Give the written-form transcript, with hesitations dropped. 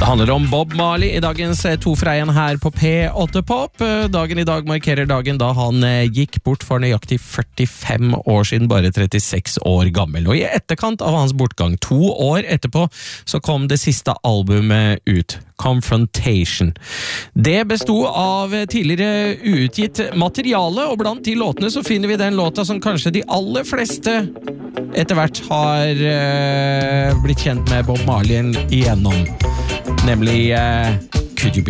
Det handler om Bob Marley I dagens 2 fra 1 her på P8 Pop. Dagen I dag markerer dagen da han gikk bort for nøyaktig 45 år siden, bare 36 år gammel. Og I etterkant av hans bortgang, 2 år etterpå, så kom det siste albumet ut, Confrontation. Det bestod av tidligere uutgitt materiale, og blant de låtene så finner vi den låta som kanskje de aller fleste etter hvert har blitt kjent med Bob Marley igjennom. Nemlig Could You Be